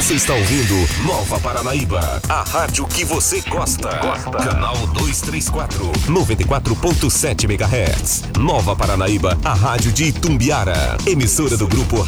Você está ouvindo Nova Paranaíba, a rádio que você gosta. Canal 234, 94.7 MHz. Nova Paranaíba, a rádio de Itumbiara. Emissora do grupo